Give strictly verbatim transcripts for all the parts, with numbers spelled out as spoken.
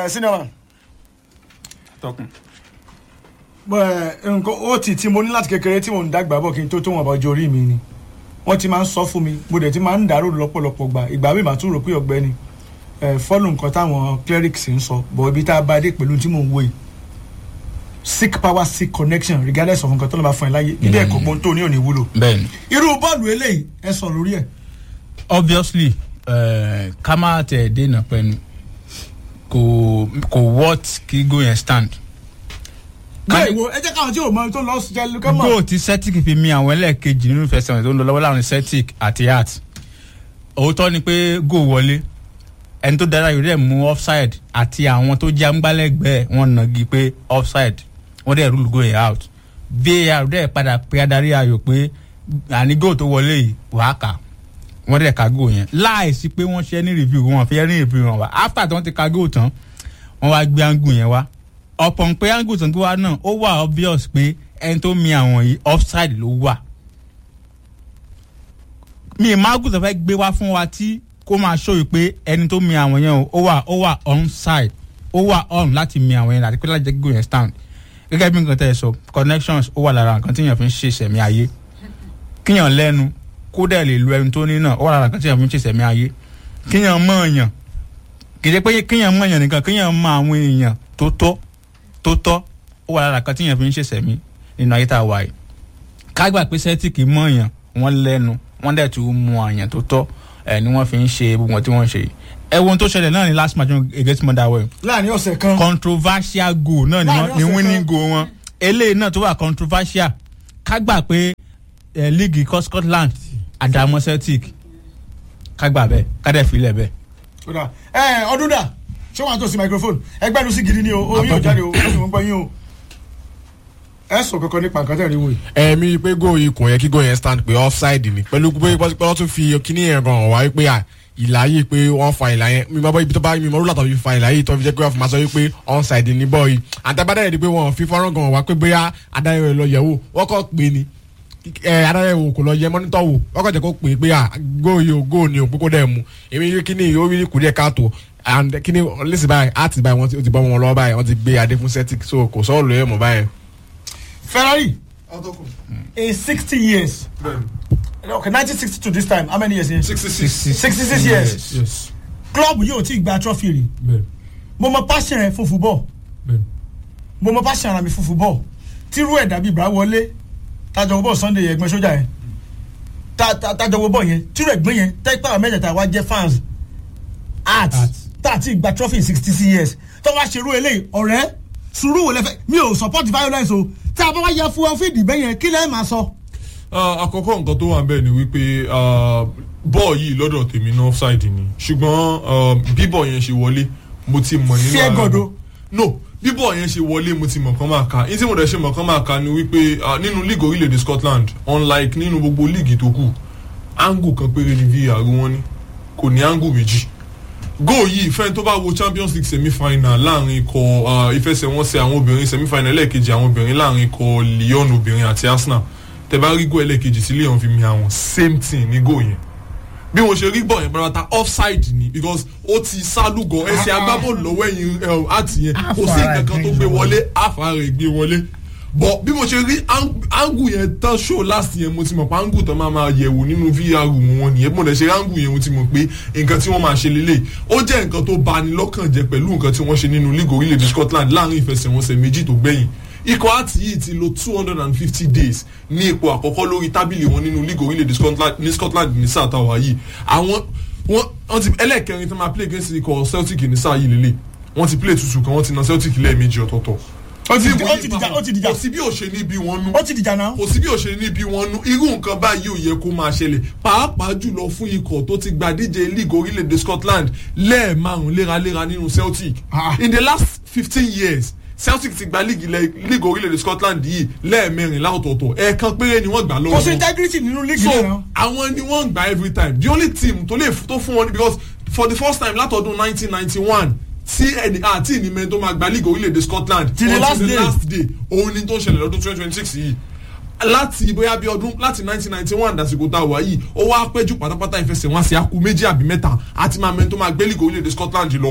sinimá. tọkùn. nǹkan ó ti tí mo ní láti kékeré tí mo ń dàgbà bọ̀ kí n tó tó wọn bá ọjọ́ orí mi ni wọ́n ti máa ń sọ fún mi mo dẹ̀ ti máa ń dàrú lọ́pọ̀lọpọ̀ gbà ìgbà mi màá tún rò pé ọ̀gbẹ́ni fọ́lù nǹkan táwọn clerics ń sọ bọ̀ ibi tá a bá dé pẹ̀lú tí mò ń wò yìí sick power sick connection regardless of nǹkan tó lọ́ bá fún ẹ láyé ilé ẹ̀kọ́ gbọ́n tó ní òní wúlò. bẹ́ẹ̀ni. irú bọ́ọ̀lù eléyìí ẹ sọ lórí ẹ̀. obviously ká má tẹ̀ dènà pẹ̀lú kò kò what kí go yẹn stand. bẹ́ẹ̀ wo ẹ jẹ́ káwọn tí o mọ tó lọ jẹ́ lukẹ́ mọ́. goal ti Celtic fi mi àwọn ẹlẹ́ẹ̀kejì nínú ìfẹsẹ̀wọ̀n tó ń lọ lọ́wọ́ láàrin Celtic àti Hearts òótọ́ ni pé goal wọlé ẹni tó dára yìí rẹ̀ mú offside àti àwọn tó jẹ́ amúgbálẹ́gbẹ̀ẹ́ wọn nàgí pé offside wọ́n dẹ̀ rule goal yẹn out V A R dẹ̀ padà pé adarí ayò pé àní goal tó wọlé yìí wàá kà wọ́n dẹ̀ ka goal yẹn láìsí pé wọ́n ṣe ní review wọn fi ní review wọn wá after tí wọ́n ti ka goal tán wọ́n wá gbé angle yẹn wá ọ̀pọ̀ pé angle tán tó wá náà ó wà obvious pé ẹni tó mi àwọn yìí offside ló wà mi ìmáàgùn tó fẹ́ gbé wá fún wa tí kó máa ṣòyí pé ẹni tó mi àwọn yẹn ó wà ó wà onside ó wà on láti mi àwọn yẹn àti pé láti jẹ́ goal yẹn stand gẹ́gẹ́ bí nǹkan tẹ́ ẹ sọ connections ó wà lára nǹkan tí èèyàn fi ń ṣe ìṣẹ̀mí ayé kíyàn lẹ́nu kó dẹ̀ lè lu ẹni tó ní náà ó wà lára nǹkan tí èèyàn fi ń ṣe ìṣẹ̀mí ayé kíyàn mọ̀ èèyàn kì í ṣe pé kíyàn mọ̀ èèyàn nìkan kíyàn mọ̀ àwọn èèyàn tó tọ́ tó tọ́ ó wà lára nǹkan tí èèyàn fi ń ṣe ìṣẹ̀mí nínú ayé tá a wà yìí ká gbà pé Celtic mọ̀ èèyàn wọ́n lẹ́nu wọ́n dẹ̀ tún mọ̀ èèyàn tó tọ́ ẹ̀ ni wọ́n fi ń ṣe gbogbo wọn tí wọ́n ń ṣe yìí ẹ wo ohun tó ṣẹlẹ̀ náà ní last match against Motherwell. láàrin ọ̀sẹ̀ kan. controversial goal náà ni wọ́n ni winning goal wọn eléyìí náà tó wà controversial ká gbà pé ẹ league ikọ̀ Scotland àdàmọ́ Celtic ká gbà bẹ́ẹ̀ ká dẹ̀ filẹ̀ bẹ́ẹ̀. ẹ ọdún dà ṣé wọn àtọ́ sí microphone ẹgbẹ́ ló sì gidi ni o oyin ò jáde o ó ń gbọ́ yín o ẹ sọ kankan nípa nǹkan tẹ̀lé wò yìí. ẹ mi pé goal yìí kò yẹ kí goal yẹn stand pé offside ni pẹ̀lú pé wọ́n tún fi kíní yẹn gan wá pé à ìlà yìí pé wọ́n fa ìlà yẹn mi máa bọ́ ibi tó bá mi máa rúlà tó fi fa ìlà yìí tó fi jẹ́ pé wọ́n fi máa sọ wípé onside ni bọ́ yìí àtàbádà yẹn ni pé wọ́n fi fọ́nrán gan wá pé bóyá adáyẹ̀ lọ yẹ̀ wò wọ́n kọ́ pé ni ẹ adáyẹ̀ wò kò lọ yẹ mọ́nítọ̀ wò wọ́n kọ́ jẹ́ kó pè é pé à goal yìí o goal ni o pé kó dẹ̀ mu èmi kíní ó rí kùdíẹ̀ káàtó and kíní lẹ́sìn báyìí àti báyìí wọ́n ti bọ́ wọn lọ́wọ́ báyìí wọ́n ti gbé adé fún Celtic so kò sọ́ọ̀ lóye mọ́ báyìí. Ferrari in sixty years okay nineteen sixty two this time how many years in sixty-six sixty-six years yes, yes. club yóò ti gba trophy rí mo mọ passion ẹ fún football mo mọ passion ara mi fún football tírú ẹ̀ dàbí ìbá wọlé tájọ bọ́ Sunday ẹgbẹ́ sójà yẹn tájọ bọ́ yẹn tírú ẹ̀gbẹ́ yẹn tẹ́pẹ́ mẹ́tẹ̀ẹ̀ta wá jẹ́ fans art tá a ti gba trophy in sixty six years tó wá ṣerú eléyìí ọ̀rẹ́ sùúrù wò lẹ́fẹ̀ẹ́ mi ò support violence o tí a bá wá yẹ fún ọ fún ìdìbẹ́ yẹn kí lẹ́ẹ̀ máa sọ. àkọ́kọ́ nǹkan tó wà ń bẹ̀ ni wípé bọ́ọ̀ yìí lọ́dọ̀ tèmi ní offside ni ṣùgbọ́n bíbọ̀ yẹn ṣe wọlé mo ti mọ̀ nínú fear God o. no bíbọ̀ yẹn ṣe wọlé mo ti mọ̀ kán máa ka ní tí mo dẹ̀ ṣe mọ̀ kán máa ka ni wípé nínú league orílẹ̀-èdè Scotland unlike nínú gbogbo league tó kù angle kan péré ni V A R wọn ní kò ní angle méjì goal yìí fẹ́ni tó bá wo Champions League semi-final láàrin ikọ̀ ìfẹsẹ̀wọnsẹ̀ àwọn obìnrin semi-final ẹlẹ́ẹ̀kejì àwọn obìnrin láàrin ikọ̀ Lyon obìnrin àti Arsenal tẹ́ bá rí goal ẹlẹ́ẹ̀kejì tí Lyon fi mi àwọn same thing ní goal yẹn bí wọ́n ṣe rí bọ̀ yẹn pátá offside ni because ó ti sálúgọ ẹsẹ̀ agbábọ́ọ̀lù lọ́wọ́ ẹ̀yìn àti yẹn kò sí nǹkan kan tó gbé wọlé àfà rẹ̀ gbé wọlé bọ̀ bí mo ṣe rí angle yẹn tán show last yẹn mo ti mọ̀ pé angle tán máa máa yẹ̀wò nínú V A R wọn nìyẹn mo lè ṣe angle yẹn mo ti mọ̀ pé nǹkan tí wọ́n máa ṣe lélẹ̀ ó jẹ́ nǹkan tó bani lọ́kàn jẹ́ pẹ̀lú nǹkan tí wọ́n ṣe nínú league orílẹ̀-èdè Scotland láàrin ìfẹsẹ̀wọnsẹ̀ méjì tó gbẹ̀yìn ikọ̀ àti yìí ti lò two hundred and fifty days ní ipò àkọ́kọ́ lórí tábìlì wọn nínú league orílẹ̀-èdè Scotland ní Scotland ní sáà táwa yìí àwọn wọ́n ti ẹlẹ́ẹ̀kẹrin tó máa play against ikọ̀ Celtic ní sáà yìí lélẹ̀ wọ́n ti play tutù kan wọ́n ti na Celtic lẹ́ẹ̀mejì ọ̀tọ̀ọ̀tọ̀ ó ti dìjà ó ti dìjà kò sí bí ó ṣe ní bí wọn nú ó ti dìjà náà kò sí bí ó ṣe ní bí wọn nú irú nǹkan báyìí ò yẹ kó máa ṣẹlẹ̀ pàápàá jùlọ fún ikọ̀ tó ti gba díje league orílẹ̀-èdè Scotland lẹ́ẹ̀márùn léraléra nínú Celtic in the last fifteen years Celtic ti gba league league orílẹ̀-èdè Scotland yìí lẹ́ẹ̀mẹ́rin láòtọ̀ọ̀tọ̀ ẹ̀ẹ̀kan péré ni wọ́n gbà lọ́wọ́ kò sí integrity nínú league so náà àwọn ni wọ́n gbà every time the only team tó lè tó fún wọn ni because for the first time látọdún nineteen ninety one tí ẹni àti ìnìmẹ̀ tó máa gba league orílẹ̀-èdè Scotland till the last day last day òun ni tó ń ṣẹlẹ̀ lọ́dún twenty twenty six yìí láti bóyá bí ọdún láti nineteen ninety one dàsìkò tá a wà yìí ó wá pẹ́jù pátápátá ìfẹsẹ̀wọnsẹ̀ akú méjì àbí mẹ́ta àti máa mẹ́ni tó máa gbé league orílẹ̀-èdè Scotland lọ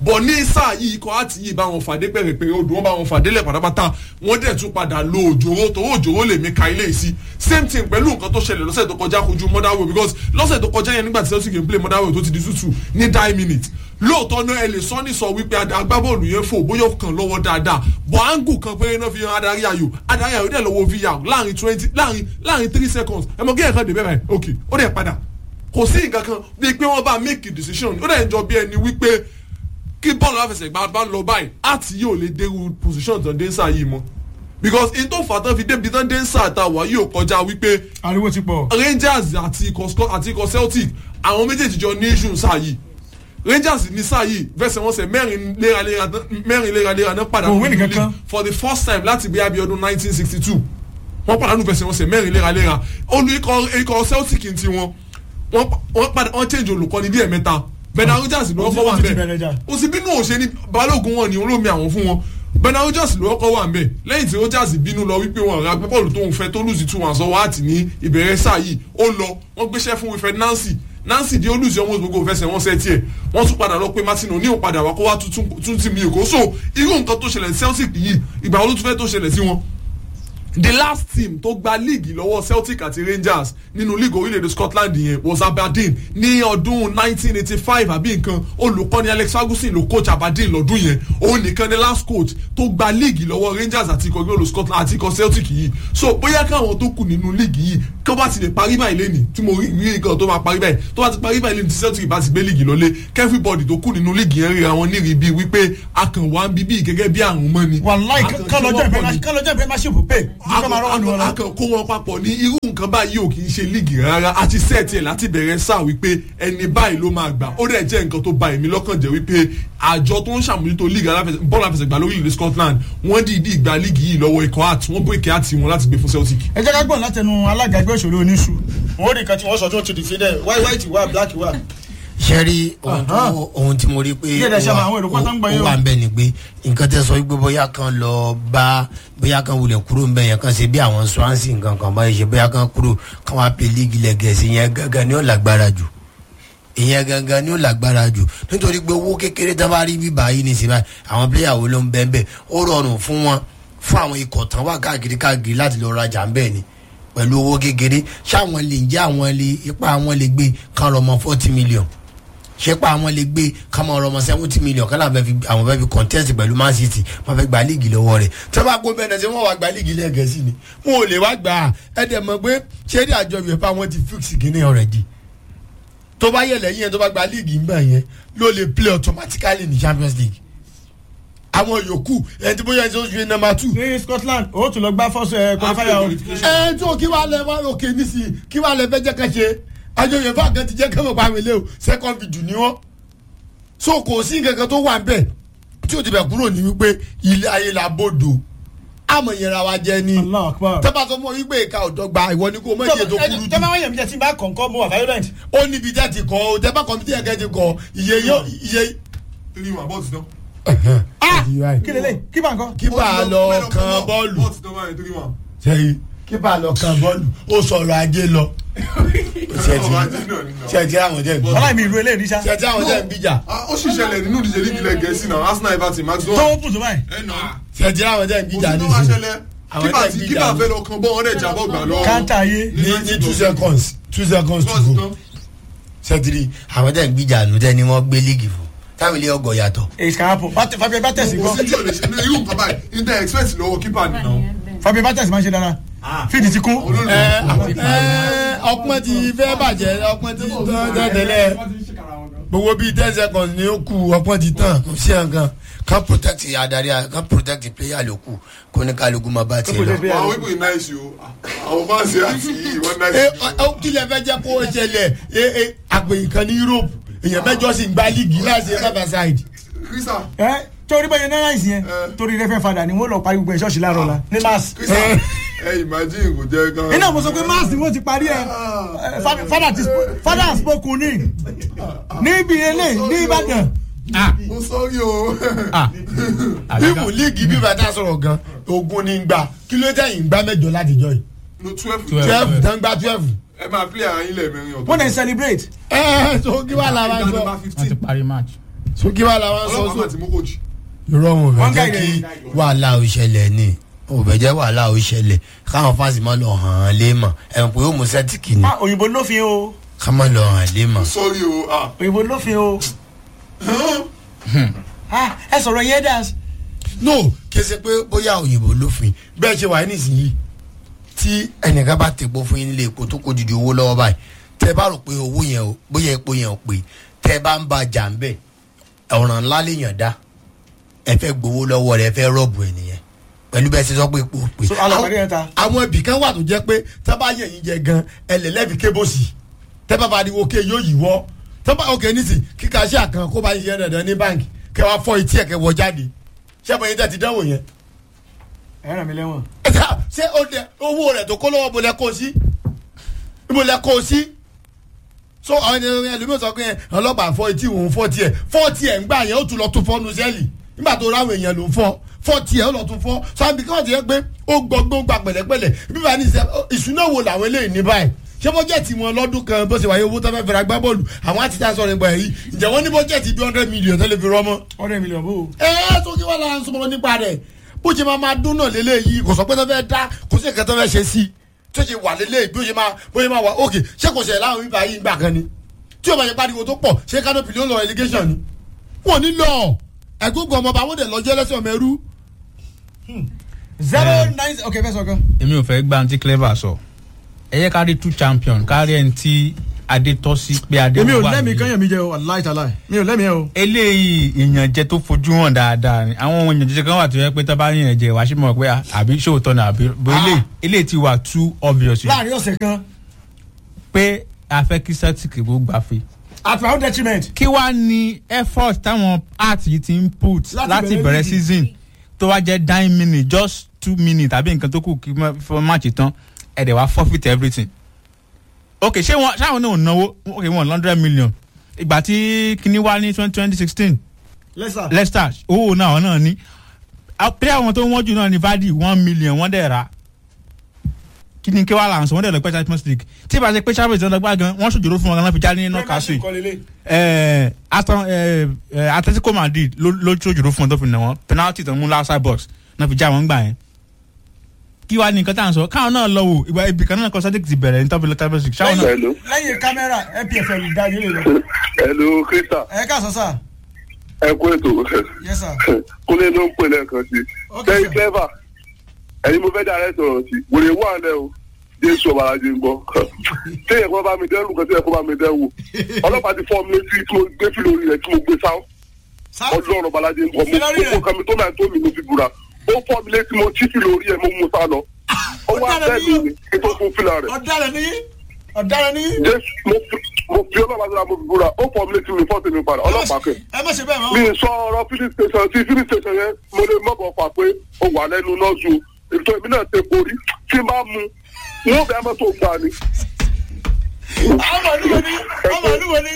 bọ̀ ní sáà yìí ikọ̀ àti yìí bá wọn fàdé pẹ̀rẹ̀pẹ̀rẹ̀ odò wọn bá wọn fàdé lẹ̀ pátápátá wọ́n dẹ̀ tún padà lo òjòrò tó òjòrò lè mí ka ilé yìí sí same thing pẹ̀lú nǹkan tó ṣẹlẹ̀ lọ́sẹ̀ tó kọjá kojú Motherwell because lọ́sẹ̀ tó kọjá yẹn nígbà tí Celtic ń play Motherwell tó ti di tútù ní nine minutes lóòótọ́ náà ẹ lè sọ ní sọ wípé agbábọ́ọ̀lù yẹn fò bóyá kàn lọ́wọ́ dáadáa bọ̀ áńgù kan péré náà fi hàn adarí ayò adarí ayò dẹ̀ lọ́wọ́ V R láàrin twenty láàrin láàrin three seconds ẹ mọ̀ kí ẹ̀kan dé bẹ́ẹ̀ ok ó dẹ̀ padà kò sí nǹkan kan bíi pé wọ́n bá make a decision ó dẹ̀ jọ bí ẹni wípé kí bọ́ọ̀lù àfẹsẹ̀gbá bá lọ báyìí àti yóò lè dérú position tán dé sáà yìí mọ́ because in tó fà tán fi débi tán dé sáà tá a wà yóò kọjá wípé ariwo ti pọ̀ Rangers àti ikọ̀ Celtic àwọn méjèèjì jọ ní issue sáà yìí Rangers ní sáà yìí fẹsẹ̀wọnsẹ̀ mẹ́rin léraléra mẹ́rin léraléra náà padà nínú league for the first time láti bí abí ọdún nineteen sixty two wọ́n padà nínú fẹsẹ̀wọnsẹ̀ mẹ́rin léraléra olú ikọ̀ Celtic ti wọn wọ́n padà wọ́n change olùkọ́ni bí ẹ̀mẹ́ta Bernard Rogers ló kọ́ wà nbẹ òsínbínú òṣèlú balógun wọn ni olómi àwọn fún wọn Bernard Rogers ló kọ́ wà nbẹ lẹ́yìn tí Rogers bínú lọ wípé wọn ra bọ́ọ̀lù tó ń fẹ́ tó lùsì tún wọn sọ wá àti ní ìbẹ̀rẹ̀ sáà yìí ó lọ wọ́n gbéṣẹ́ fún Wilfred Nancy Nancy di olùsì ọmọ gbogbo fẹsẹ̀ wọn sẹ́ tiẹ̀ wọ́n tún padà lọ pé Martin O'Neill padà wá kó wá tún ti mi èkó so irú nǹkan tó ṣẹlẹ̀ Celtic yìí ìgbà wo ló tún fẹ́ tó ṣẹlẹ̀ sí wọn the last team tó gba league lọ́wọ́ Celtic àti Rangers nínú league orílẹ̀-èdè Scotland yẹn was Aberdeen ní ọdún nineteen eighty-five àbí nǹkan olùkọ́ni Alex Ferguson ló coach Aberdeen lọ́dún yẹn òun nìkan ni last coach tó gba league lọ́wọ́ Rangers àti ikọ̀ gbọ́dọ̀ Scotland àti ikọ̀ Celtic yìí so bóyá káwọn tó kù nínú league yìí kí wọ́n bá ti lè parí báyìí lẹ́nìí tí mo rí rí nǹkan tó máa parí báyìí tó bá ti parí báyìí lẹ́nìí tí Celtic bá ti gbé league lọ́lé everybody tó kù nínú league yẹn ríra wọn níri bíi wípé akànwá ń bíbí gẹ́gẹ́ bí àrùn mọ́ ni. wàláì kálọ́jọ́ ìbẹ́máṣẹ́pù pé akàn kó wọn papọ̀ ní irú nǹkan báyìí ò kì í ṣe líìgì rárá àti sẹ́ẹ̀tì ẹ̀ láti bẹ̀rẹ̀ sáà wípé ẹni báyìí ló máa gbà ó dẹ̀ jẹ́ nǹkan tó ba èmi lọ́kàn jẹ́ wípé àjọ tó ń ṣàmójútó líìgì bọ́ọ̀lù àfẹsẹ̀gbá lórílẹ̀‐èdè Scotland wọ́n dìídì ìgbà líìgì yìí lọ́wọ́ ikọ̀ àti wọ́n bó ìkẹ́ àti wọn láti gbé fún Celtic. ẹ jẹ́ ká gbọ́n látẹnu alága ẹgbẹ́ òṣèlú oníṣu wọ́n rí nǹkan tí wọ́n sọ tó ti dì fídẹ̀ white wà black wà. sẹ́rí ohun tí mo rí pé ó wà ń bẹ̀ ni pé nǹkan tẹ́ sọ pé bóyá kan lọ bá bóyá kan wulẹ̀ kúrò ń bẹ̀ yẹn kan ṣe bí àwọn Swansea nǹkan kan báyìí ṣe bóyá kan kúrò kan wá pè líìgì lẹ́gẹ̀ẹ́sì yẹn gángan ni ó lágbára jù ìyẹn gangan ni ó lágbára jù nítorí pé owó kékeré tá a bá rí bíbá yìí ní sinmi àwọn pílẹ̀yà wo ló ń bẹ́ẹ̀ bẹ́ẹ̀ ó rọrùn fún wọn fún àwọn ikọ̀ tán wá káàkiri káàkiri láti lọ rajà ń bẹ́ẹ̀ ni pẹ̀lú owó kékeré ṣáwọn lè jẹ́ àwọn lè ipa àwọn lè gbé kan rọmọ forty million ṣépa àwọn lè gbé kámọ ọ̀rọ̀ ọmọ seventy million kálá àwọn fẹ́ fi contest pẹ̀lú Man City wọ́n fẹ́ gba líìgì lọ́wọ́ rẹ̀ tí wọ́n bá kó bẹ́ẹ̀ náà ṣé wọ́n wá gba líìgì lẹ́gẹ̀ẹ́sì ni wọn ò lè wá gbà á ẹ̀ dẹ̀ mọ̀ pé ṣé ní àjọ ìwé pa wọ́n ti fix kínní already tó bá yẹ lẹ́yìn yẹn tó bá gba líìgì ń bẹ̀ yẹn ló lè play automatically ní Champions League àwọn yòókù ẹni tí bóyá ẹni tó ṣe number two. ní Scotland ó tún lọ gbá first qualifier o. ẹ tó kí wàá lẹ wá òkè nísìnyí kí wàá lẹ fẹ́ jẹ́ ká ṣe àjọ yorùbá kan ti jẹ́ kẹ́mọ̀ pa wẹlé o second video ni wọ́n so kò sí nǹkan kan tó wà bẹ́ẹ̀ tí o ti bẹ̀ kúrò ní wípé ilé ayé la bòdò àmọ̀ yẹn ra wa jẹ́ ní tẹ́bà tó mọ̀ wípé ìka ọ̀dọ́ gba ìwọ ni kò mọ̀ iye tó kúrú jù. tẹ́bà wọ́n yẹ̀ mi jẹ́ tí n bá kọ̀ǹkọ́ mo wà violent. ó níbi jẹ́ ti kọ́ o tẹ́bà kọ́ mi tí yẹ kẹ́ ti kọ́ iye yóò iye. three one bọ́ọ̀sì náà. ah kí lélẹ̀ kí bá nǹkan. kí bá lọ kan bọ́ọ̀lù sẹ́yìn kí bá lọ kan bọ́ọ̀lù ó sọ̀rọ̀ ajé lọ ṣètì àwọn jẹ́ ìbí. ọlá mi ìlú eléyìí ní sá. ṣètì àwọn jẹ́ ìbí jà. ó sì ṣẹlẹ̀ nínú ìdíje lígi ilẹ̀ gẹ̀ẹ́sì náà Arsenal everton max don. tó kù tó báyìí. ṣètì àwọn jẹ́ ìbí jà ní ìsìn. kíbà tí kíbà fẹ́ lọ kan bọ́ wọn dẹ̀ jábọ̀ gbà lọ. káńtà ayé. ní ní two seconds two seconds to go. ṣètì àwọn jẹ́ ìbí jà nù tẹ́ ni wọ́n gbé líìgì fún táwọn ilé ọgọ yàtọ̀. èsìkàpọ̀ Fabio Barthez kò sí tí o lè ṣe irú nǹkan báyìí inter expect lọ́wọ́ kíbà nìyẹn. Fabio Barthez máa ń ṣe dára fídì ti kún. ọpọ́n ti fẹ́ bàjẹ́ ọpọ́n ti tán tẹ́lẹ̀ gbogbo bíi ten seconds ni ó kù ọpọ́n ti tán kò sí nǹkan kan protect adarí kan protect player ló kù kó ní kálukú máa bá tiẹ̀ lọ. àwọn wípé iná ìṣó àwọn fáǹsì àti ìwọ́n náà ìṣó. kí lè fẹ́ jẹ́ kó o ṣẹlẹ̀ àgbèyìn kan ní Europe èèyàn mẹ́jọ sì ń gba líìgì láti river side. ẹ torí bẹ́ẹ̀ náírà ìsìn yẹn torí rẹ́fẹ́ fadà ni wọ́n lọ parí gbogbo ìṣọ́ọ̀ṣì láàárọ̀ la ní mass. ẹ imagine kò jẹ́ gan. iná mo sọ pé mass ni wọ́n ti parí ẹ fada ti fada spoken ní níbi ilé ní Ìbàdàn. mo sọrí o. bíbù líìgì bí bàtà sọ̀rọ̀ gan ogun ní gbà kí ló dé yìí gbá mẹ́jọ láti jọ yìí. no twelve twelve tán gbá twelve. ẹ máa play ara yín lẹ́ẹ̀mẹrin ọ̀tọ̀. wọ́n dẹ̀ celebrate. ẹ ẹ so kí wàá la máa sọ. wọ́n ti parí match. sókè wà láwọn sọ ọlọ́pàá àti mokòjì. irọ́ wọn ò fẹ́ jẹ́ kí wàhálà ò ṣẹlẹ̀ ni ò fẹ́ jẹ́ wàhálà ò ṣẹlẹ̀ káwọn fásitì máa lọ hàn án lé mọ̀ ẹ̀ pé ó mú sẹ́tìkì ni. òyìnbó lófin o. ká máa lọ hàn án lé mọ̀. sọ́rí o. òyìnbó lófin o. ẹ sọ̀rọ̀ yẹn dà. no kí ẹ ṣe pé bóyá òyìnbó lófin bẹ́ẹ̀ ṣe wà nísìnyí tí ẹnìkan bá tẹ̀gbọ́ fún yín nílé epo tó kó didi owó lọ́wọ́ báyìí tẹ́ bá rò pé owó yẹn o bóyá epo yẹn ò pé tẹ́ bá ń ba jà ń bẹ̀ ọ̀ràn ńlá lèèyàn dá ẹ fẹ́ gbowó lọ́wọ́ rẹ ẹ fẹ́ rọ́ọ̀bù ẹ̀ nìyẹn pẹ̀lú bẹ́ẹ̀ ṣe sọ pé epo ò pé. àwọn ibì kan wà tó jẹ́ pé tẹ́ bá yẹ̀ yín jẹ gan ẹlẹ́lẹ́bì kébòsì tẹ́ bá fariwo ké yóò yìí wọ́ tẹ́ bá òkè nísì kíkà ṣe àkàn kó bá yín yẹn dandan ní báǹkì kẹ́ wá fọ́ etí ẹ̀ kẹ́ wọ jáde ṣé mo yín tẹ́ ti dánwò yẹn. ẹ ràn mí lẹ́wọ̀n. ṣé owó rẹ̀ tó kó lọ́wọ́ bolẹ̀ kó sí bolẹ̀ kó sí so àwọn ènìyàn ẹlòmíràn sọ pé ọlọ́pàá fọ́ etí òun fọ́ tiẹ̀ fọ́ tiẹ̀ ńgbà yẹn ó tún lọ tún fọ́ nu sẹ́ẹ̀lì nígbà tó ráwọn èèyàn ló ń fọ́ fọ́ tiẹ̀ ó lọ tún fọ́ so àbí káwọn ti yẹ pé ó gbọ́ngbọ́n gba pẹ̀lẹ́pẹ̀lẹ́ bíbá ní ìṣúná wo làwọn eléyìí ní báyìí ṣé bọ́jẹ̀tì wọn lọ́dún kan bó ṣe wáyé owó tó fẹ́ fẹ́ra gbá bọ́ọ̀lù àwọn àti tá a sọ̀rọ̀ ìgbà yìí ǹjẹ́ wọ́n ní bọ́jẹ̀tì bí hundred million tó lè fi rọ́mọ́. hundred million bó. ẹ ẹ tó kí wọ́n la ń sọ̀rọ̀ nípa rẹ̀ bó ṣe máa máa dún náà lélẹ́yìí kò sọ pé tó fẹ́ dá kò sí nǹkan tó fẹ́ ṣe sí tó ṣe wà lélẹ́yìí bí ó ṣe máa bó ṣe máa wà ókè ṣé kò ṣe láwọn ibà yìí gbà kan ni tí o bá yẹ pariwo tó pọ̀ ṣé kánópì ló lọ relegation ni wọn ò ní lọ ẹ̀gbọ́n ọmọ bá wọn dẹ̀ lọ́jọ́ ẹlẹ́sìn ọmọ ẹrú. zero nine ok fẹ́ sọ kan. èmi ò fẹ́ gba àǹtí clever sọ ẹ yẹ ká rí two champion kárí ẹni tí adé tọ́ sí pé adé wà ní. èmi ò lẹ́mìí kan yàn mí jẹ o aláìtàláì mi ò lẹ́mìí ẹ o. eléyìí ìyànjẹ tó fojú hàn dáadáa ni àwọn ohun ìyànjẹ kan wà tó yẹ pé tó bá yàn jẹ wàá sí mọ̀ pé àbí ṣòótọ́ náà àbí eléyìí ti wà too obvious. láàrin ọ̀sẹ̀ kan. pé a fẹ́ kí celtic bó gbàfẹ́. at my own detriment. kí wàá ní effort táwọn art yìí ti ń put láti bẹ̀rẹ̀ season tó wá jẹ́ nine minutes just two minutes tàbí nǹkan tó kù kí fún match tán ẹ̀ dẹ̀ wá forfeit everything. ok ṣé wọn ṣáwọn náà náwó ok wọn hundred million ìgbà tí kinní wá ní twenty sixteen Leicester Leicester owó náà náà ní player wọn tó wọ́n jù náà ní Vardy one million wọ́n dẹ̀ ra kí ni kí wàá là ń sọ wọ́n dẹ̀ lọ pẹ́ Champions League tí ìbá ṣe pé Champions League lọ́gbà gan wọ́n ṣòjòrò fún wọn gan náà fi já ní nọ́ọ̀kásù yìí Atletico Madrid ló ṣòjòrò fún wọn tó fi nà wọ́n penalty tó ń mú outside box náà fi já wọn gbà yẹn kí wàá ní nǹkan tá à ń sọ káwọn náà lọ wò ìgbà ibì kan náà kọ sadiq ti bẹ̀rẹ̀ ní tọ́pìlẹ̀ Champions League ṣáwọn náà. lẹ́yìn kámẹ́rà N P F L dá yín lè lọ. hello krista. ẹ ká sọ sá. ẹ kú ètò. yes sir. kúnlẹ̀ ló ń pè lẹ́ẹ̀kan sí. very clever. ẹ̀yin mo fẹ́ dára ẹ̀ sọ̀rọ̀ sí. wòlé wà lẹ́ o. jésù ọ̀bàràjì ń gbọ́. téèyàn kan bá mi dẹ́rù kan téèyàn kan bá mi dẹ́rù. ọlọ́pàá ti fọ́ mi létí tí mo gbé fìlò orí rẹ̀ tí mo gbé sáwọn. ọlọ́run ọ̀bàràjì ń gbọ́ mo kó kan mi tó náà tó mi mo fi búra. ó fọ́ mi létí mo tí fìlò orí ẹ̀ mo mú sá lọ. ó wá bẹ́ẹ̀ mi ní ètò fún fìlà rẹ̀. ọ̀daràn ni ọ̀daràn ni. jésù mo fi ọlọ́pàá síra mo fi búra ó fọ́ mi létí mi fọ́ọ̀tì mi padà ọlọ́pàá kẹ. ẹ má ṣe bẹ́ẹ̀ mọ́. mi sọ ọ̀rọ̀ filling station tí filling station yẹn mo lè mọ̀ bọ̀ fà pé ó wà lẹ́nu náà ju ètò èmi náà ti borí tí n bá mu wọ́n bẹ́ẹ̀ mọ́tò gbà ni. ọmọ olúwo ni ọmọ olúwo ni.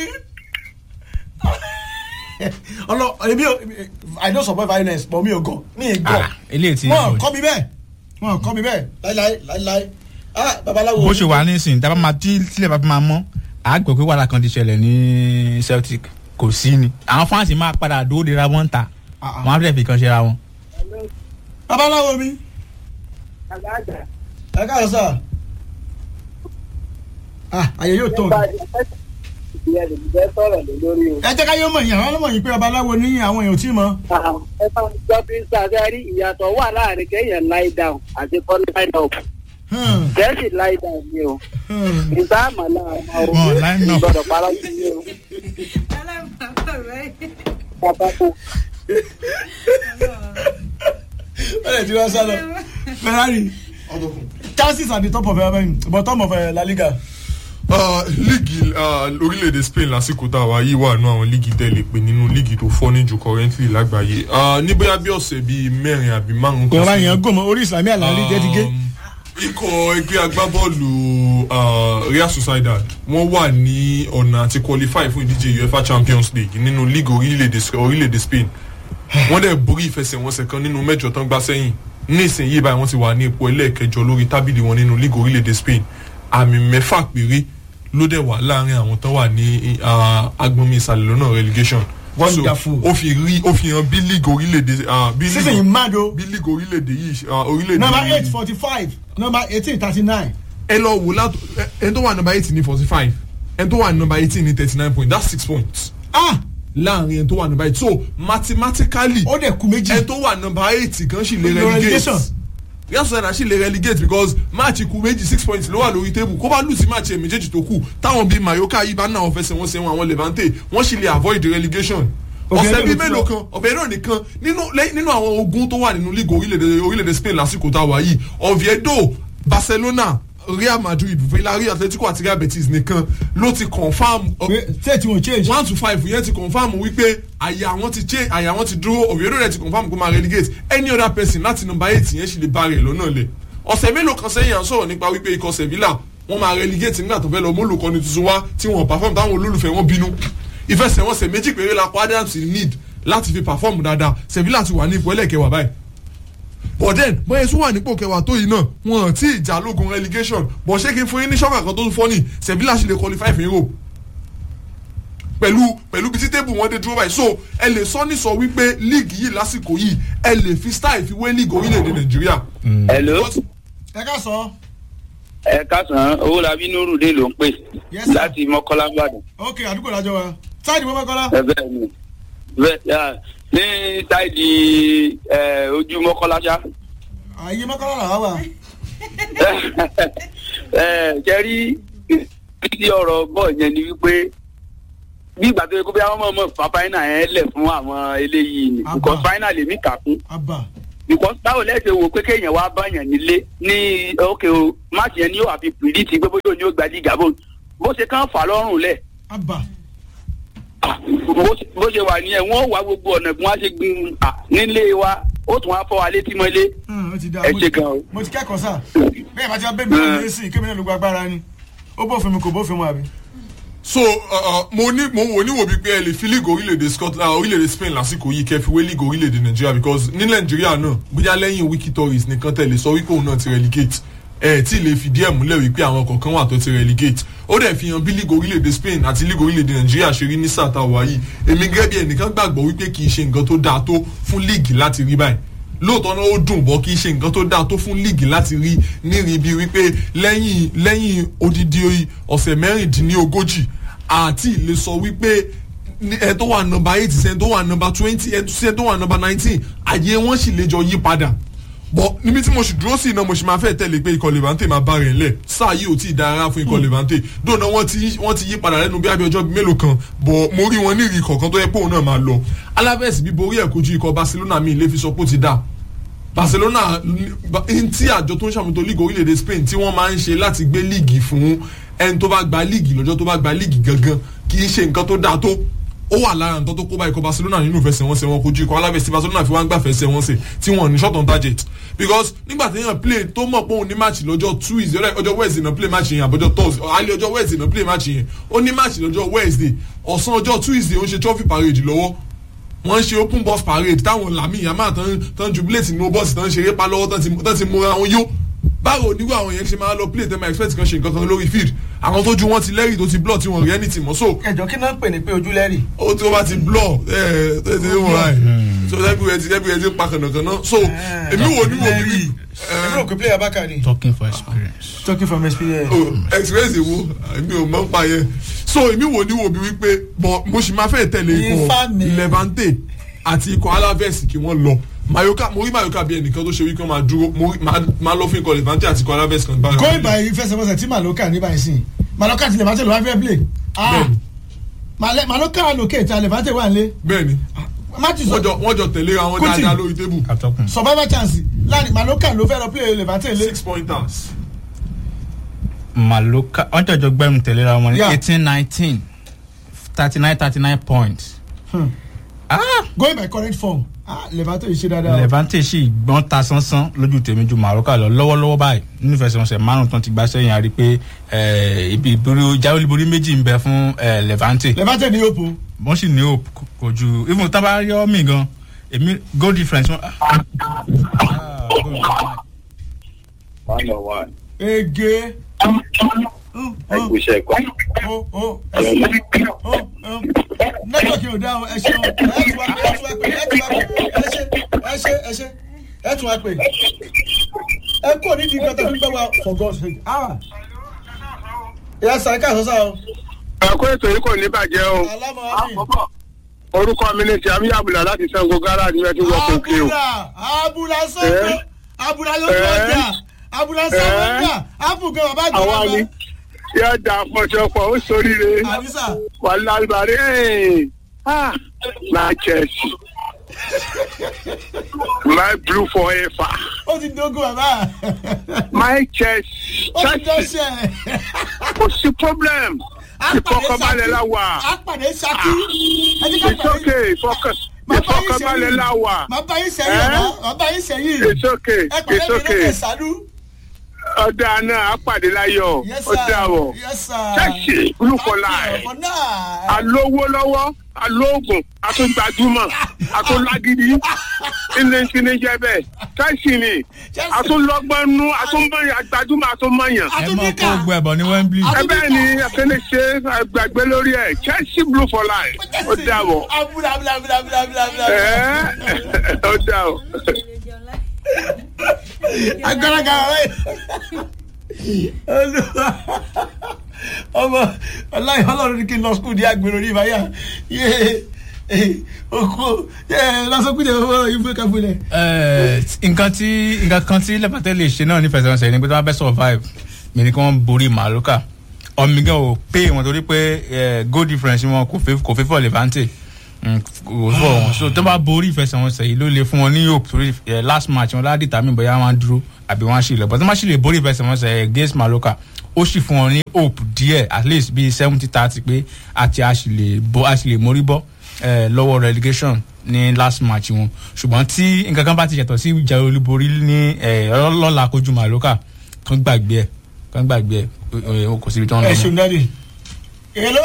ọlọ ebi I don't support violence but mi ò gọ mi ì gọ wọn kọ́ mi bẹ́ẹ̀ wọn kọ́ mi bẹ́ẹ̀ láíláí láíláí ah babaláwo. bó ṣe wà nísìnyí tá a bá máa tí tílẹ̀ bá máa mọ́ àgbẹ̀ pé wàhálà kan ti ṣẹlẹ̀ ní Celtic kò sí ni àwọn fáǹsì máa padà dóòdè ra wọn ta wọn á fẹ́ fi kan ṣe ra wọn. babaláwo mi. ẹ káàárọ̀ sà. ah àyè yóò tó. ẹ jẹ́ ká yóò mọ̀ yín àwọn ọlọ́mọ yìí pé babaláwo ní àwọn èèyàn tí mọ̀. ẹ bá mi gbọ́ bí sàgárì ìyàtọ̀ wà láàrin kéèyàn lie down àti kọ́ line up. Jẹ́sì lie down ni o. ìgbà àmàlà àwọn òbí ìgbọ̀dọ̀ parọ́ sí ni o. Pàtàkì. Bẹ́ẹ̀ ni wọ́n sá lọ. Ferrari chances at the top of uh, bottom of uh, La Liga. líìgì orílẹ̀-èdè Spain lásìkò tá a wá yìí wà nù àwọn líìgì tẹ́lẹ̀ pé nínú líìgì tó fọ́ ní jù currently lágbàáyé ní bóyá bí ọ̀sẹ̀ bíi mẹ́rin àbí márùn-ún kan sí. ọ̀rọ̀ yẹn gòmọ̀ orí Islamí àlàlí jẹ́ ti gé. ikọ̀ ẹgbẹ́ agbábọ́ọ̀lù Real Sociedad wọ́n wà ní ọ̀nà àti qualify fún ìdíje UEFA Champions League nínú líìgì orílẹ̀-èdè Spain wọ́n dẹ̀ borí ìfẹsẹ̀wọnsẹ̀ kan nínú mẹ́jọ tán gbá sẹ́yìn nísìnyí báyìí wọ́n ti wà ní ipò ẹlẹ́ẹ̀kẹjọ lórí tábìlì wọn nínú líìgì orílẹ̀-èdè Spain àmì mẹ́fà péré ló dẹ̀ wà láàrin àwọn tó wà ní agbọnmi ìsàlẹ̀ lọ́nà relegation wonderful. ó fi rí ó fi hàn bí league orílẹ̀-èdè bí sísè yìí mado bí league orílẹ̀-èdè yìí orílẹ̀-èdè number eight forty five number eighteen thirty nine. ẹ lọ wò látò ẹni tó wà number eight ní forty five ẹni tó wà number eighteen ní thirty nine point that's six points. ah láàrin ẹni tó wà number eight so mathematically ó dẹ̀ kú méjì ẹni tó wà number eight gan sì lè relegate yàtọ̀ sẹ́dá sì lè relegate because match kù méjì six points ló wà lórí table kó bá lù sí match ẹ̀ méjèèjì tó kù táwọn bíi Mayoka yìí bá náà wọ́n fẹsẹ̀ wọ́n sẹ́wọ̀n àwọn Levante wọ́n sì lè avoid relegation ọ̀sẹ̀ bíi mélòó kan Oviedo nìkan nínú àwọn ogun tó wà nínú league orílẹ̀-èdè orílẹ̀-èdè Spain lásìkò tá a wà yìí Oviedo Barcelona Real Madrid Villarreal Atletico àti Real Betis nìkan ló ti confam ṣé tí wọ́n change one to five yẹn ti confam wípé àyà wọn ti change àyà wọn ti dúró Oviedo rẹ̀ ti confam kó máa relegate any other person láti number eight yẹn sì lè bá rẹ̀ lọ́nà lẹ̀ ọ̀sẹ̀ mélòó kan sẹ́yìn à ń sọ̀rọ̀ nípa wípé ikọ̀ Sevilla wọ́n máa relegate nígbà tó fẹ́ lọ mólùkọ́ni tuntun wá tí wọ́n perform táwọn olólùfẹ́ wọn bínú ìfẹsẹ̀wọnsẹ̀ méjì péré la kó Adams need láti fi perform dáadáa Sevilla ti wà ní ipò ẹlẹ́kẹ̀wá báyìí but then bóyá tún wà nípò kẹwàá tó yìí náà wọn ti ìjà lógun relegation but ṣé kí n fún yín ní ṣọ́kà kan tó tún fọ́ ni Sevilla sì lè qualify fún Europe pẹ̀lú pẹ̀lú bí tí tébù wọn dé dúró báyìí so ẹ lè sọ ní sọ wípé league yìí lásìkò yìí ẹ lè fi style fi wé league orílẹ̀-èdè Nàìjíríà. hello. ẹ ká sọ. ẹ ká sàn Owólabí Nurudeen ló ń pè láti Mọ́kọ́lá Ìbàdàn. ok àdúgbò lájọ wa sáàdì Mọ́kọ́lá. ẹ bẹ́ẹ̀ ni bẹ́ẹ̀ ní sáìdì ojú Mọ́kọ́lá ṣá. àyè Mọ́kọ́lá làwọn wà. kẹrí títí ọ̀rọ̀ bọ̀ yẹn ni wípé bí ìgbà tó yẹ kó bí àwọn ọmọ fa fáínà yẹn lẹ̀ fún àwọn eléyìí ni because fáínà lèmi kà fún. because báwo lẹ́sẹ̀ wò pé kéèyàn wá báyàn nílé ní òkè o máàkì yẹn ni yóò àfi pìrìtì pé bóyá òní ó gba dígà bó bó ṣe kàn fà lọ́rùn lẹ̀. bó ṣe wà nìyẹn wọ́n wá gbogbo ọ̀nà bí wọ́n ṣe gbin nílé wa ó tún wá fọ́ wa létí mọ́lé. ẹ ṣe gan o. mo ti kẹ́kọ̀ọ́ sá bẹ́ẹ̀ bá ti wá bẹ́ẹ̀ mi náà lé sí i kébì náà ló gba agbára ni ó bófin mi kò bófin mu àbí. so uh, mo ní mo wò níwò bíi pé ẹ lè fi league orílẹ̀-èdè Scotland orílẹ̀-èdè Spain lásìkò yìí kẹ́ fi wé league orílẹ̀-èdè Nàìjíríà because ní Nàìjíríà náà bóyá lẹ́yìn wiki tourist nìkan tẹ̀lé sọ wípé òun náà ti relegate ẹ tí lè fìdí ẹ̀ múlẹ̀ wípé àwọn kọ̀ọ̀kan wà tó ti relegate ó dẹ̀ fi hàn bí league orílẹ̀-èdè Spain àti league orílẹ̀-èdè Nàìjíríà ṣe rí ní sàtà wáyé èmi gẹ́gẹ́ bí ẹnìkan gbàgbọ́ wípé kì í ṣe nǹkan tó dáa tó fún league láti rí báyìí lóòótọ́ náà ó dùn bọ́ kì í ṣe nǹkan tó dáa tó fún league láti rí nírí bí wípé lẹ́yìn lẹ́yìn odidi ọ̀sẹ̀ mẹ́rìndínlógójì àti lè sọ wípé ẹ tó wà nọ́mbà eight ṣe tó wà nọ́mbà twenty ẹ ṣe tó wà nọ́mbà nineteen àyè wọn sì lè jọ yí padà bọ níbi tí mo sì dúró sí iná mo sì máa fẹ́ tẹ̀lé pé ikọ̀ Levante máa bá rẹ̀ ńlẹ̀ sáà yìí ò tí ì dára fún ikọ̀ Levante dóònà wọ́n ti wọ́n ti yí padà lẹ́nu bí abẹ́ ọjọ́ mélòó kan bọ̀ mo rí wọn ní ìrì kọ̀ọ̀kan tó yẹ pé òun náà máa lọ Alaves bí borí ẹ̀ kojú ikọ̀ Barcelona mi ilé fi sọ pé ó ti dá Barcelona tí àjọ tó ń ṣàmútó league orílẹ̀-èdè Spain tí wọ́n máa ń ṣe láti gbé league fún ẹni tó bá gba league lọ́jọ́ tó bá gba league gangan kì í ṣe nǹkan tó dáa tó ó wà lára nǹkan tó kó bá ikọ̀ Barcelona nínú ìfẹsẹ̀wọnsẹ̀ wọn kojú ikọ̀ Alaves tí Barcelona fi wá ń gbà fẹsẹ̀wọnsẹ̀ tí wọ́n ní short on target because nígbà tí èèyàn play tó mọ̀ pé òun ní match lọ́jọ́ Tuesday ọjọ́ Wednesday náà play match yẹn àbọ̀jọ́ Thursday alẹ́ ọjọ́ Wednesday náà play match yẹn ó ní match lọ́jọ́ Wednesday ọ̀sán ọjọ́ Tuesday ó ń ṣe trophy parade lọ́wọ́ wọ́n ń ṣe open bus parade táwọn làmì yàmá tán jubilate nínú bọ́ọ̀sì tán ṣeré pa lọ́wọ́ tán ti múra wọn yó báwo nígbà àwọn yẹn ṣe máa lọ play tẹ́ máa expect kan ṣe nǹkan kan lórí field àwọn tó ju wọn ti lẹ́rìí tó ti blọ̀ tí wọ́n rí anything mọ́ so. ẹjọ kí náà ń pè ní pé ojú lẹ́rìí. ó tí wọ́n bá ti blọ̀ ẹ ẹ ti wọ́n ra ẹ̀ so ẹbí rẹ ti ẹbí rẹ ti ń pa kànákànná so èmi wò ní wò ní. èmi rò pé player bákà ni. talking for experience. talking from experience. oh experience wo èmi ò mọ̀ ń pa yẹn so èmi wò ní wò bí wípé bọ̀ mo sì máa fẹ́ tẹ̀lé ikọ̀ Levante àti ikọ̀ Alaves kí wọ́n lọ Mayoka mo rí Mayoka bí ẹnìkan tó ṣe wí kí wọ́n máa dúró mo máa lọ fún ikọ̀ Levante àti ikọ̀ Alaves kan báyìí. kó ìgbà yìí fẹsẹ̀fẹsẹ̀ tí Mayoka ní báyìí sìn Mayoka ti Levante ló wá fẹ́ play. bẹ́ẹ̀ni Mayoka lókè tí Levante wà nílé. bẹ́ẹ̀ni wọ́n jọ tẹ̀lé àwọn dáadáa lórí tébù. survival chance láàrin Mayoka ló fẹ́ lọ play Levante lé. six pointers. Mayoka wọ́n jọjọ gbẹ́rù tẹ̀léra wọn ní eighteen nineteen thirty nine thirty nine points. Hmm. Ah, going by current form ah Levante ṣe dáadáa. Levante ṣì gbọ́n ta sánsán lójú tèmi ju Maroka lọ lọ́wọ́lọ́wọ́ báyìí nínú ìfẹsẹ̀wọnsẹ̀ márùn tán ti gbá sẹ́yìn a rí pé ibi ìborí jáwé olúborí méjì ń bẹ fún Levante. Levante ní hope o. wọ́n sì ní hope kò ju even tá a bá yọ mí gan èmi goal difference wọn. one oh one. ege ẹgbẹ́sẹ̀ kọ́. nẹ́tíwọ̀kì ò dá o ẹ ṣeun ẹ tún wá pé ẹ tún wá pé ẹ tún wá pé ẹ ṣe ẹ ṣe ẹ ṣe ẹ tún wá pé ẹ kú onídìí nǹkan tó fi gbọ́ wa for God's sake. ìyá sàn ká sọ́sà o. ẹ̀kọ́ ètò yìí kò ní bàjẹ́ o. orúkọ mi ní ti àmì àbùlà láti Ṣàngó gáràjì mẹ́tí wọ́n kò kí o. àbùlà Ṣàngó àbùlà lójú ọjà àbùlà Ṣàngó ọjà àfùgàn bàbá àgbà. àwa ni yóò dà fọṣọpọ̀ ó sóríire wà lálùbárí my chest my blue forever. ó ti dógún bàbá. my chest. ó ti dọ́ṣẹ̀. kò sí problem. ìfọkànbalẹ̀ la wà. àpàdé Ṣakí. it's okay ìfọkànbalẹ̀ la wà. màá bá yín sẹ́yìn ọ̀dọ́ màá bá yín sẹ́yìn. it's okay it's okay. ọ̀dà náà àpàdé láyọ̀ ọ̀dà wọ̀. ṣẹ́ẹ̀ṣì olùkọ́lá ẹ̀. alówó lọ́wọ́ alóògùn àtúngbàdúmọ̀ àtúnlágídí ilé ìsinmi jẹ́ bẹ́ẹ̀ ṣẹ́ẹ̀ṣì ni àtúnlọ́gbọ́nú àtúnbọ̀yàn àgbàdúmọ̀ àtúnmọ̀yàn. ẹ mọ kó gbọ ẹbọ ní Wembley. ẹ bẹ́ẹ̀ ni akẹ́lẹ́ ṣe gbàgbé lórí ẹ̀ Chelsea blue for life ó dà wọ̀. ẹ ó dà wọ̀. agbára ọmọ ọláyé Ọlọ́run ní kí n lọ skul di agbèrò ní ìbáyà yé oko lásìkò owó ìfún ìkàfún rẹ. nǹkan tí nǹkan kan tí lẹ́pàtẹ́ lè ṣe náà ní fẹsẹ̀wọnsẹ̀ ni pé tí wọ́n bá fẹ́ survive mi ni kí wọ́n borí Mallorca ọmọ gan ò pé wọn torí pé goal difference wọn kò fẹ́ kò fẹ́ fọ́ Levante kò fọ́ wọn so tó bá borí ìfẹsẹ̀wọnsẹ̀ yìí ló lè fún wọn ní hope torí last match wọn láti tàmí bóyá wọn á dúró àbí wọn á ṣì lọ but tó má ṣì lè borí ìfẹsẹ̀wọnsẹ̀ against Mallorca ó sì fún wọn ní hope díẹ̀ at least bíi seventy thirty pé àti a sì lè bọ́ a sì lè mórí bọ́ lọ́wọ́ relegation ní last match wọn ṣùgbọ́n tí nǹkan kan bá ti yàtọ̀ sí ìjà olúborí ní lọ́la kojú Mallorca kan gbàgbé ẹ̀ kan gbàgbé ẹ̀ kò síbi tí wọ́n lọ. ẹ ṣùn dáàdì. hello.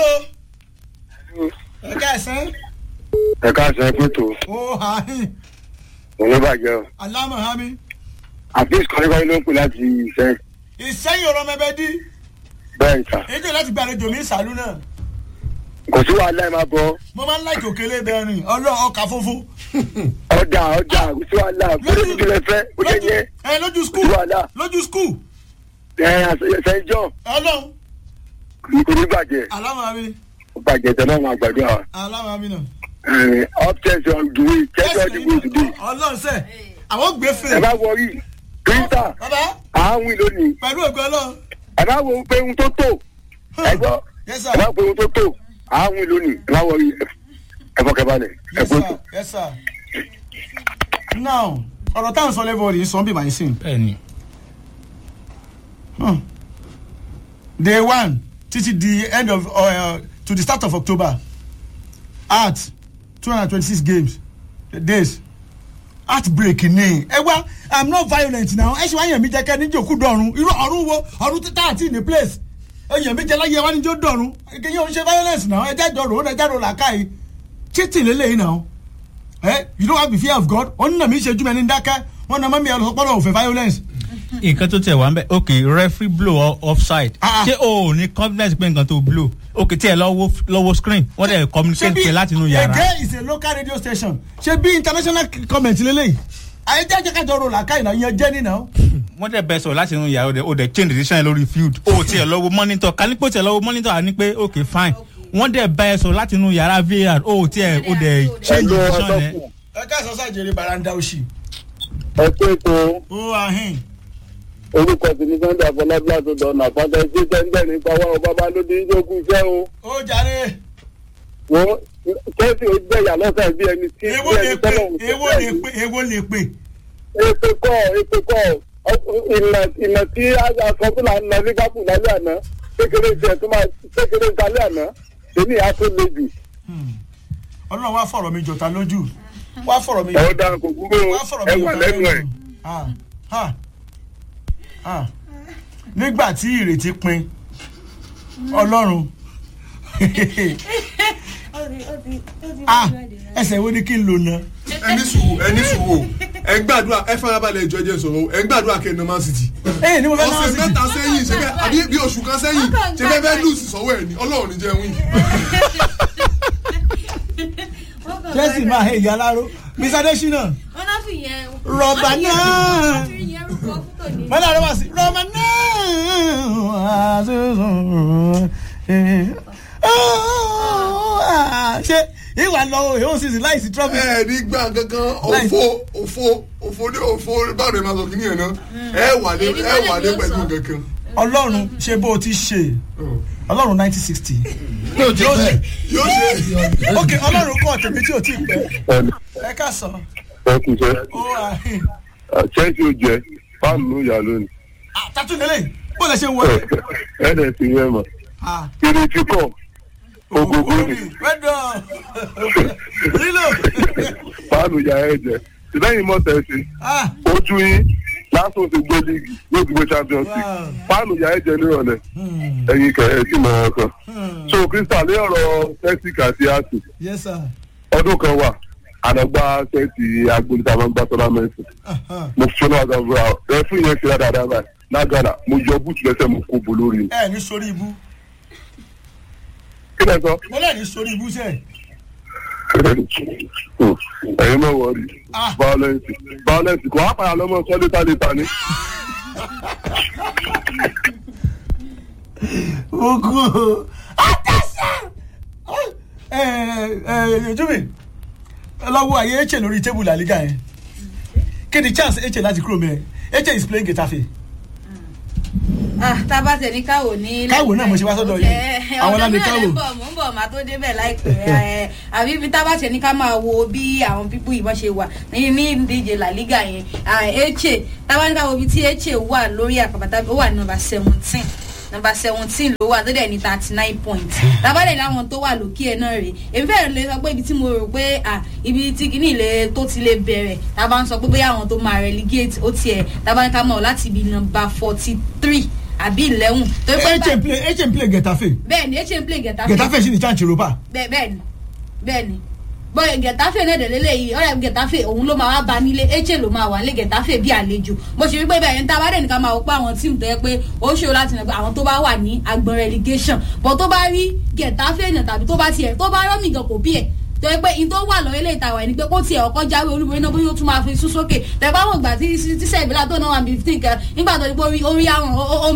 ẹ káàsán. ẹ káàsán pé tó. ó ha hìn. òun ló bàjẹ́ o. alámọ̀ hami. àbí kọ́níkọ́ní ló ń pè láti ìfẹ́. ìsẹ́yìn ọ̀rọ̀ mẹ́bẹ́ dí. bẹ́ẹ̀ ni sà. èyí tó láti gbàlejò mi ìsàlú náà. kò sí wàhálà ẹ máa bọ̀. mo máa ń láì òkèlè bẹ́ẹ̀ rìn ọlọ́ ọkà funfun. ọjà ọjà kò sí wàhálà kúrò ní kílẹ̀ fẹ́ ó jẹ́ yẹ. ẹ lójú skul lójú skul. ẹ ṣe jọ. ọlọ́run. kò ní bàjẹ́. alámọ̀ hami. bàjẹ́ tẹ náà máa gbàdúrà wa. alámọ̀ hami náà. upstairs on the way check out the way today. ọlọ́run sẹ́ àwọn gbé fèrè. ẹ bá wọrí kírísítà àáwìn lónìí. pẹ̀lú ògbẹ́ ọlọ́run. ẹ bá wo pé ohun tó tó ẹ gbọ́ ẹ bá wo ohun tó tó àáwìn lónìí ẹ bá wọrí ẹ fọkànbalẹ̀ ẹ kó tó. yes sir. now ọ̀rọ̀ táwọn sọ lẹ́bọ̀ọ́ yìí sọ bí màá sìn. bẹ́ẹ̀ni. day one títí the end of uh, to the start of October at two hundred and twenty-six games days heartbreak ni ẹ wá i'm not violent now ẹ ṣe wá yẹn mi jẹ kẹ níjòkú dọ̀run irú ọ̀run wo ọ̀run títà àti in a place ẹyàn mi jẹ láyé wá níjó dọ̀run kìí yẹn ò ń ṣe violence now ẹ jẹ́ dọ̀run ó lẹ jáde làákàyè cheating lélẹ́yìn now ẹ you don't have the fear of God wọ́n nà mí ṣe jùmọ̀ ní dákẹ́ wọ́n nà mọ́ mi ọlọ́pọ̀lọ́ òfin violence. nǹkan tó tẹ̀ wá ń bẹ́ ok referee blow offside ṣé o ò ní confidence pé nǹkan tó blow ok tí ẹ lọ́wọ́ lọ́wọ́ screen wọ́n dẹ̀ communicate pé láti inú yàrá. Ege is a local radio station ṣé bí international comment lélẹ́yìn ayé jẹ́ jẹ́ kájọ ro làákàyè náà yẹn jẹ́ nínà. wọ́n dẹ̀ bẹ sọ̀rọ̀ láti inú yàrá o dẹ̀ change decision lórí field o tí ẹ lọ́wọ́ monitor kánípò tí ẹ lọ́wọ́ monitor àní pé ok fine wọ́n dẹ̀ bẹ sọ̀rọ̀ láti inú yàrá V A R o tí ẹ o dẹ̀ change decision yẹn. ẹ káàsán sàjèrè baranda òsì. ẹ pé tó. ó ahín. orúkọ tèmi Sunday Afọlábí tó dọ̀nà àpáta ẹgbẹ́ tẹ́ńtẹ́ ní pàwọ́ ọba lóde ìjókòó iṣẹ́ o. ó jàre. wọ́n kẹ́sì ó gbẹ̀yà lọ́sàn bí ẹni tí èwo lè pè èwo lè pè èwo lè pè. èpè kọ́ èpè kọ́ ìnà ìnà tí asọ́túnlá ń lọ ní gápù lálẹ́ àná kékeré jẹ tó máa kékeré kalẹ́ àná èmi á tó le jù. ọlọ́run wá fọ̀rọ̀ mi jọ̀ta lójú wá fọ̀rọ̀ mi. ẹ̀ dáa kò kúrò ẹ wà lẹ́nu ẹ̀. nígbà tí ìrètí pin ọlọ́run ẹsẹ̀ wo ni kí n lò ná. ẹni sùúrù ẹni sùúrù ẹ ń gbàdúrà ẹ farabalẹ̀ ìjọ ẹjẹ sọ̀rọ̀ ẹ ń gbàdúrà kẹ́ni Man City. ẹ ní mo fẹ́ náà ọ̀sẹ̀ mẹ́ta sẹ́yìn ṣe fẹ́ àbí bí oṣù kan sẹ́yìn ṣe fẹ́ fẹ́ lùsì sọ́wọ́ ẹ̀ ní ọlọ́run ní jẹ́ wíìn. Chelsea máa hẹ ìyá aláró Miss Adesina. wọ́n náà fi yẹn. rọ̀bà náà. wọ́n náà rọ́bà sí rọ̀bà náà. ṣé ìwà lọ èèyàn sì sí láìsí trọ́bì. ẹ ní gbà kankan òfo òfo òfo ní òfo báwo ni màá sọ kìnìyàn náà ẹ wà lé ẹ wà lé pẹ̀lú kankan. ọlọ́run ṣe bó o ti ṣe ọlọ́run nineteen sixty. yóò ṣe yóò ṣe. ok ọlọ́run kọ́ tèmi tí o ti pẹ́ ẹ ká sọ. ẹ kù sẹ́ ó wà. Chelsea ò jẹ́ fáàmù ìyá lónìí. tatu lele bó lè ṣe ń wọlé. ẹ dẹ̀ sí yẹn mọ̀ kiri tí kọ̀ ogogo ni. wẹ́dọ̀ lílo. fáàmù ìyá ẹ jẹ ìlẹ́yìn mọ́tẹ́ ṣe ojú yín lásán ti gbé líìgì yóò ti gbé champions league fáàmù ìyá ẹ jẹ nírọ̀lẹ́ ẹ̀yin kẹ̀ ẹ̀ sì mọ̀ ọ́ kan. so Crystal ní ọ̀rọ̀ celtic àti arsenal yes sir. ọdún kan wà ànàgbà sẹ́ẹ̀tì agbóńtà máa ń gbá tọ́lámẹ́ǹtì mo fi ṣọ́nà àgbà ẹ fún ìyẹn ṣe dáadáa báyìí lágàdà mo yọ búùtù lẹ́sẹ̀ mo kó bo lórí. ẹ ní sórí ibú. kí lẹ sọ. mo lè ní sórí ibú sẹ́ẹ̀. ẹ̀yin náà wọ̀rí violence violence kò wá padà lọ́mọ sọ létà létà ni. ogun atẹ́sẹ̀ ẹ ẹ jùmí lọ́wọ́ ayé eche lórí tébù La Liga yẹn kí ni chance eche láti kúrò mẹ́ẹ̀ eche is playing Getafe. ah tábà tẹ ní káwò ní. káwò náà mo ṣe wá sọ́dọ̀ yìí àwọn náà ní káwò. ọ̀dọ́ náà lè bọ̀ mò ń bọ̀ máa tó débẹ̀ láìpẹ́ àbí bí tábà tẹ ní ká máa wo bí àwọn pípú yìí bá ṣe wà ní ní ìdíje La Liga yẹn eche tábà ní káwò bí tí eche wà lórí àpàpàtà ó wà ní nọ́mbà seventeen number seventeen ló wà tó dẹ̀ ní thirty nine points lábàdẹ̀ láwọn tó wà lókè ẹ̀ náà rè èmi fẹ́ẹ́ lè sọ pé ibi tí mo rò pé ibi tí kìíní ilé tó ti lè bẹ̀rẹ̀ tábà ń sọ pé bóyá àwọn tó máa relegate ó tiẹ̀ tábà ní ká mọ̀ láti ibi number forty three àbí eleven. Eche play Eche play Getafe. bẹ́ẹ̀ni Eche play Getafe. Getafe sì ní chance Europa. bẹ́ẹ̀ni bẹ́ẹ̀ni bọ́ọ̀ Getafe náà dẹ̀lélẹ̀ yìí ọ̀rẹ́ Getafe òun ló máa wá ba nílé Eche ló máa wà nílé Getafe bí àlejò mo ṣe rí pé bẹ́ẹ̀ ní tá a bá dẹ̀ ní ká máa wò pé àwọn tíìmù tó yẹ pé ó ṣòro láti nà pé àwọn tó bá wà ní agbọn relegation bọ́ tó bá rí Getafe náà tàbí tó bá tiẹ̀ tó bá rọ́mì gan kò bí ẹ̀ tó yẹ pé in tó wà lọ́wọ́ ilé ìtawà ẹni pé kó tiẹ̀ ọkọ̀ jáwé olúborí náà bóyá ó tún máa fi sún sókè tẹ̀ bá wọ̀ gbà tí tí sẹ́ẹ̀bìlà tó náà wà fifteen kan nígbà tó ní pé orí àwọn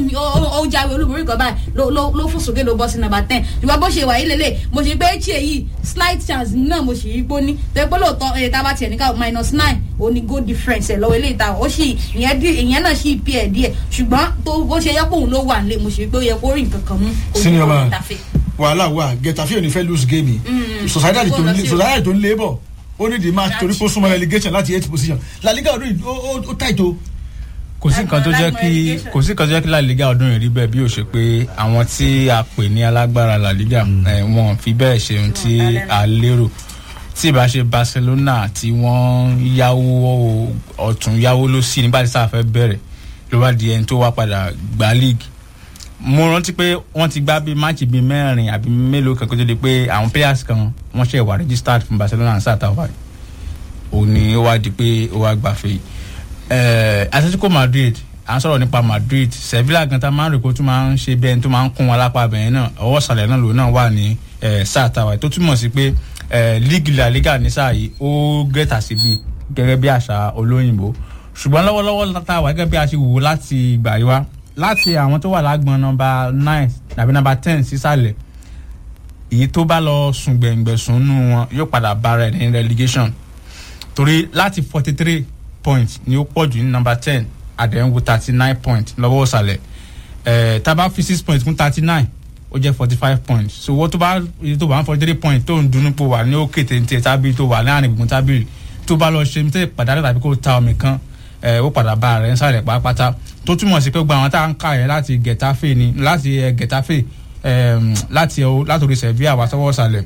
ó jáwé olúborí kan báyìí ló fò sókè ló bọ́ sí number ten ìgbà bó ṣe wà yìí lélẹ̀ mo ṣe pé Eche yìí slight chance náà mo ṣe rí pé ó ní tó yẹ pé lóòótọ́ ẹ̀ tá a bá tiẹ̀ ní ká minus nine ó ní goal difference ẹ̀ lọ́wọ́ ilé ìtawà ó sì ìyẹn náà sì pí ẹ̀ díẹ̀ ṣùgbọ́n tó bó ṣe yẹ kó òun ló wà nílé mo ṣe rí pé ó yẹ kó rí nǹkan kan mú ojú Getafe wàhálà wà Getafe ò ní fẹ́ lose game yìí society tó ń lé bọ̀ ó ní di match torí kó súnmọ́ relegation láti eighth position La Liga ọdún ó tight o. kò sí nǹkan tó jẹ́ kí kò sí nǹkan tó jẹ́ kí La Liga ọdún yìí rí bẹ́ẹ̀ bí ó ṣe pé àwọn tí a pè ní alágbára La Liga wọn fi bẹ́ẹ̀ ṣe ohun tí a lérò tí ìbá ṣe Barcelona tí wọ́n yáwó ọ̀tún yáwó ló sí nígbà tí sáà fẹ́ bẹ̀rẹ̀ ló bá di ẹni tó wá padà gba league mo rántí pé wọ́n ti gbá bíi máàcì bíi mẹ́rin àbí mélòó kan kó tó di pé àwọn players kan wọ́n ṣe wà registered fún Barcelona and south africa òun ni ó wá di pé ó wá gbàfẹ́ yìí Atletico Madrid à ń sọ̀rọ̀ nípa Madrid Sevilla gan ta máa ń rè kó tún máa ń ṣe bẹ́ẹ̀ tó máa ń kún wọn lápá bẹ́ẹ̀ náà ọwọ́ sàlẹ̀ náà lòun náà wà ní south africa tó túmọ̀ sí pé league La Liga ní sáà yìí ó gẹ́tà síbi gẹ́gẹ́ bí àṣà olóyìnbó ṣùgbọ́n lọ́wọ́lọ́wọ́ látàwà gẹ́gẹ́ bí a ṣe wò láti ìgbà yìí wá láti àwọn tó wà lágbọn nọ́mbà nine tàbí nọ́mbà ten sísàlẹ̀ èyí tó bá lọ sùn gbẹ̀ngbẹ̀sùn nù wọn yóò padà bá rẹ̀ ní relegation torí láti forty three points ni ó pọ̀ jù ní nọ́mbà ten àdéhùn thirty nine points lọ́wọ́ ọ̀sàlẹ̀ ẹ̀ tá bá fi six points kún thirty nine ó jẹ́ forty five points so wọ́n tó bá èyí tó bá ń forty three points tó ń dunú pò wà ní òkè téńté tábìlì tó wà láàrin gbùngbùn tábìlì tó bá lọ ṣe mi tẹ́ pàdánù tàbí kó ta omi kan ẹ̀ ó padà bá rẹ̀ ń sàlẹ̀ pátápátá tó túmọ̀ sí pé gba àwọn tá à ń kà yẹn láti Getafe ni láti Getafe láti látòrí Sevilla wá sọ́wọ́ sàlẹ̀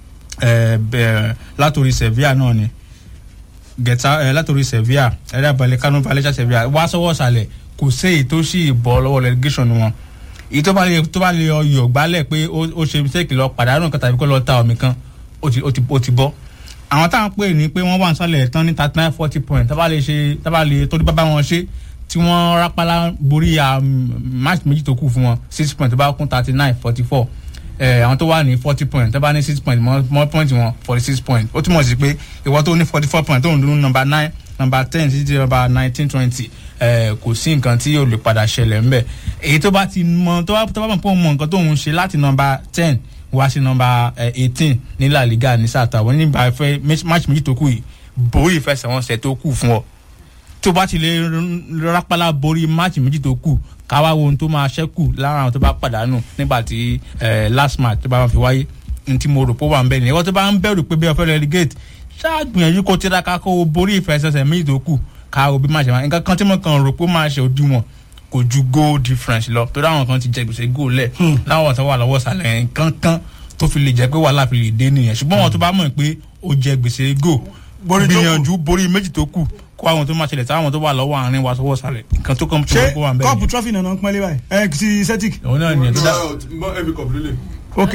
látòrí Sevilla náà ni Getafe látòrí Sevilla ẹ̀rẹ́ abalẹ̀ Kano Valencia Sevilla wá sọ́wọ́ sàlẹ̀ kò séyìí tó sì bọ́ lọ́wọ́ relegation wọn èyí tó bá lè tó bá lè yọ̀ gbálẹ̀ pé ó ṣe mistake lọ pàdánù kan tàbí kó lọ ta omi kan ó ti bọ́ àwọn táwọn pè ní pé wọ́n wà nísàlẹ̀ tán ní thirty nine forty point tábà lè ṣe tábà lè torí bábá wọn ṣe tí wọ́n rápálá borí match méjì tó kù fún wọn six point tó bá kún thirty nine forty four àwọn tó wà ní forty point tó bá ní six point mọ́ point wọn forty six point ó túmọ̀ sí pé ìwọ tó ní forty four point tó ń dún number nine number ten títí number nineteen twenty kò sí nǹkan tí yóò lè padà ṣẹlẹ̀ ńbẹ̀ èyí tó bá ti mọ tó bá tó bá mọ̀ pé òun mọ nǹkan tó ń ṣe láti number ten wá sí number eighteen ní La Liga ní sàtàwọn nígbà fẹ́ match méjì tó kù yìí borí ìfẹsẹ̀wọnsẹ̀ tó kù fún ọ tó bá ti lè rápálá borí match méjì tó kù káwá wo ohun tó máa ṣẹ́kù lára àwọn tó bá pàdánù nígbà tí last match tó bá fi wáyé ní tí mo rò pé wà ń bẹ̀ ní ìwọ́n tó bá ń bẹ̀rù pé bí ọ fẹ́ relegate ṣáàgbìyànjú kó tiraka kó o borí ìfẹsẹ̀wọnsẹ̀ méjì tó kù ká o bí máa ṣe máa nǹkan kan tí mo kàn rò pé máa ṣe òdiwọ̀n kò ju goal difference lọ torí àwọn kan ti jẹ gbèsè goal lẹ̀ láwọn tó wà lọ́wọ́ sàlẹ̀ nǹkan kan tó fi lè jẹ́ pé wàhálà fi lè dé nìyẹn ṣùgbọ́n wọn tó bá mọ̀ pé ó jẹ gbèsè goal gbìyànjú borí méjì tó kù kó àwọn tó máa ṣẹlẹ̀ táwọn tó wà lọ́wọ́ àárín wa sọ́wọ́ sàlẹ̀ nǹkan tó kàn tó wà ń bẹ́ẹ̀. ṣé kọ́ọ̀pù trọ́fì nànà ń pọ́nlé báyìí ẹ ti Celtic. òun náà nìyẹn tó dá. every cup lele. ok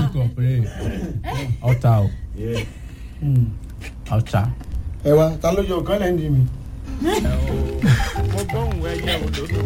ọ̀tá o ọ̀tá. ẹ wá ta ló yọ ọ̀kan lẹ́yìn mi. mo gbóhùn ẹyẹ òdòdó.